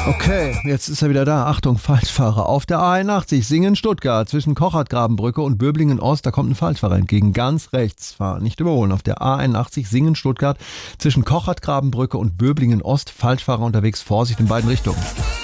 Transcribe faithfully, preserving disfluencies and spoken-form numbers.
Okay, jetzt ist er wieder da. Achtung, Falschfahrer. Auf der A einundachtzig Singen Stuttgart zwischen Kochertgrabenbrücke und Böblingen Ost. Da kommt ein Falschfahrer entgegen. Ganz rechts fahren, nicht überholen. Auf der A einundachtzig Singen Stuttgart zwischen Kochertgrabenbrücke und Böblingen Ost. Falschfahrer unterwegs. Vorsicht in beiden Richtungen.